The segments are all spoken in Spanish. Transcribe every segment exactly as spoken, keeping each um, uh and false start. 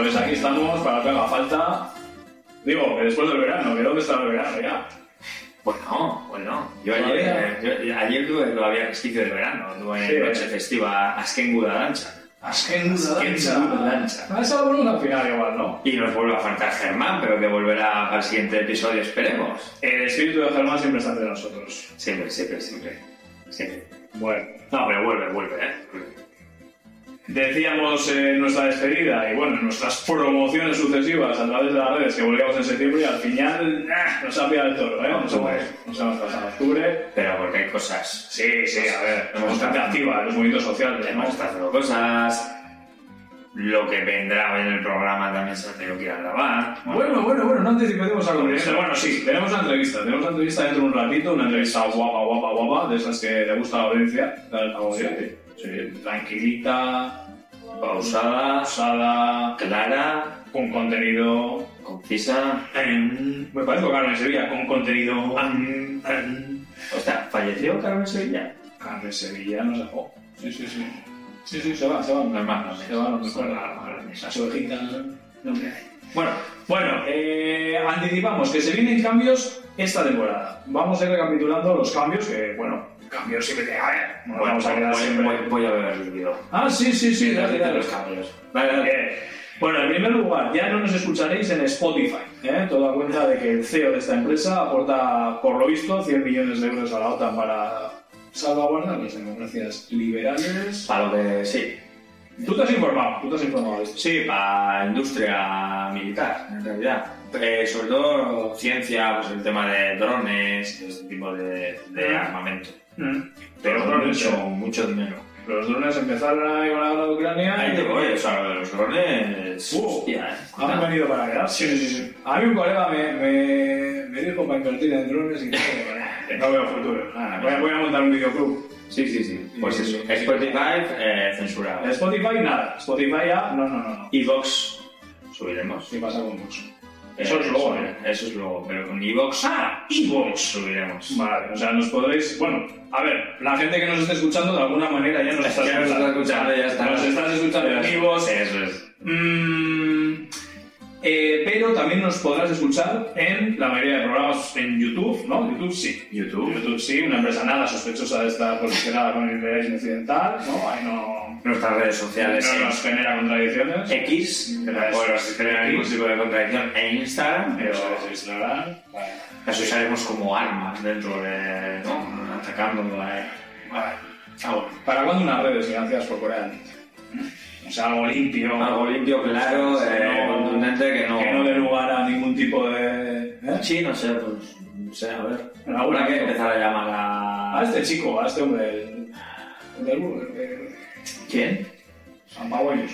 pues aquí estamos para lo que haga falta. Digo, que después del verano, que dónde está el verano ya. Bueno, bueno. Yo ayer, yo, ayer tuve todavía resquicio del verano. Tuve sí, noche festiva Azken Gudalancha. Azken Gudalancha. Ah, eso lo ponemos al final igual, ¿no? Y nos vuelve a faltar Germán, pero que volverá para el siguiente episodio, esperemos. El espíritu de Germán siempre está entre nosotros. Siempre, siempre, siempre. siempre. Bueno. No, pero vuelve, vuelve, ¿eh? Decíamos en nuestra despedida y bueno, en nuestras promociones sucesivas a través de las redes que volvíamos en septiembre y al final eh, nos ha pillado el toro, ¿eh? Nos hemos, nos hemos pasado octubre. Pero porque hay cosas. Sí, sí, a ver, somos gente activa, los movimientos sociales. Hemos estado haciendo cosas. Lo que vendrá en el programa también se ha tenido que ir a grabar. Bueno, bueno, bueno, no anticipemos a contenido. Bueno, sí, tenemos una entrevista. Tenemos una entrevista dentro de un ratito, una entrevista guapa, guapa, guapa, de esas que le gusta a la audiencia. Sí. Sí, tranquilita, pausada, pausada, clara, con contenido concisa. Um, me parece Carmen Sevilla, con contenido. Um, um. O sea, ¿falleció Carmen Sevilla? Carmen Sevilla nos dejó. Sí, sí, sí. Sí, sí, se va, se va. No es más, no se va, no se va. Las ovejitas. No me hay. Bueno, bueno, eh, anticipamos que se vienen cambios esta temporada. Vamos a ir recapitulando los cambios que, bueno, cambios siempre te hay. Bueno, vamos a quedar voy, siempre. Voy, voy a beber líquido. Ah, sí, sí, sí. Dale, dale, los cambios. Vale, dale. Eh, bueno, en primer lugar, ya no nos escucharéis en Spotify. ¿eh? Toda cuenta de que el C E O de esta empresa aporta, por lo visto, cien millones de euros a la OTAN para salvaguardar las democracias liberales. Para lo que sí. ¿Tú te has informado? ¿Tú te has informado de esto? Sí, para industria militar, en realidad. Eh, sobre todo ciencia, pues el tema de drones, este tipo de, de armamento. Mm. Pero drones, mucho, mucho dinero. Los drones empezaron ahí con la guerra de Ucrania. Ahí te voy, o sea, lo de los drones. Uh, hostia, eh. Han venido para quedarse. Sí, sí, sí. A mí un colega me, me, me dijo para invertir en drones y no, no veo futuro. Ah, voy, a, voy a montar un videoclub. Sí, sí, sí. Pues eso. Spotify eh, censurado. Spotify nada. Spotify ya, no, no, no. no. Evox subiremos. ¿Qué pasa con Vox? Eso eh, es luego, ¿eh? Eso es luego. Pero con Evox. Ah, Evox subiremos. Vale, o sea, nos podréis. Bueno, a ver, la gente que nos esté escuchando de alguna manera ya nos está ya escuchando. Nos está escuchando, ya está. Nos estás escuchando en Evox. Eso es. Mm, eh, pero también nos podrás escuchar en la mayoría de programas en YouTube, ¿no? YouTube sí. YouTube. YouTube sí, una empresa nada sospechosa de estar posicionada con el imperialismo occidental, ¿no? Ahí no. Nuestras redes sociales. No nos genera contradicciones. X, que tampoco nos genera ningún tipo de contradicción. E Instagram, pero. Eso es Instagram. Vale. Las usaremos como armas dentro de. ¿no? Atacando. Vale. Vale. Ah, bueno. ¿Para cuándo unas redes financiadas por Corea del Norte? O sea, algo limpio. Algo limpio, claro, sí, eh, no, contundente, que no. Que no dé lugar a ningún tipo de. ¿Eh? Sí, no sé, pues. No sé, a ver. Pero Habrá que empezar a llamar a. A este chico, a este hombre. El, el del burger. El... ¿Quién? San Pabuelos.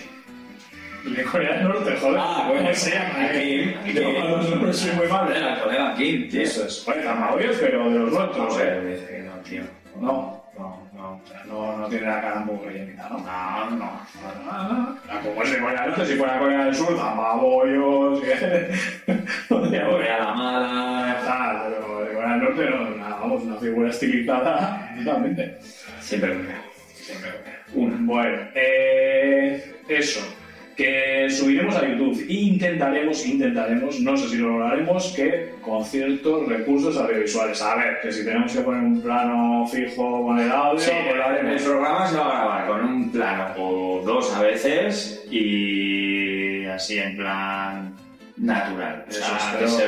El de Corea del Norte, joder. Ah, bueno, ¿Cómo se llama? Kim. Yo no soy muy mal. El colega Kim, tío. Eso es. Bueno, San Pabuelos, pero de los nuestros, No, ¿eh? me dice que no, tío. No. No, no. O sea, no, no tiene la cara un poco rellenita, ¿no? No, no. Ah, como es de Corea del Norte, si fuera Corea del Sur, Zamabollos, podría Corea la mala. Ah, pero de Corea del Norte no, nada, vamos, una figura estilizada totalmente. Siempre Corea. Siempre Corea. Una. Bueno, eh, eso, que subiremos a YouTube e intentaremos, intentaremos, no sé si lo lograremos, que con ciertos recursos audiovisuales. A ver, que si tenemos que poner un plano fijo con el audio, sí, pues lo haremos. El programa se va a grabar con un plano o dos a veces y así en plan natural. Eso o sea, espero. que se